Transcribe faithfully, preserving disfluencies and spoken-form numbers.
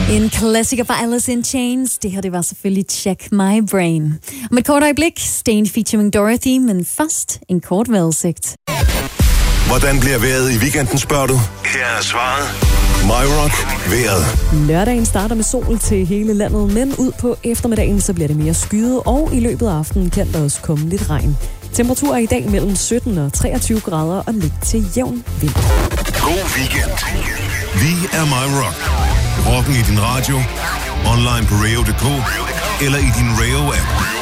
En klassiker fra Alice in Chains. Det her, det var selvfølgelig Check My Brain. Om et kort øjeblik, Stain featuring Dorothy, men først en kort vejrudsigt. Hvordan bliver vejret i weekenden, spørger du? Her er svaret. MyRock vejret. Lørdagen starter med sol til hele landet, men ud på eftermiddagen så bliver det mere skyet, og i løbet af aftenen kan der også komme lidt regn. Temperaturer i dag mellem sytten og treogtyve grader og lidt til jævn vind. God weekend. Vi er MyRock. Rocken i din radio, online på radio punktum d k eller i din Radio-app.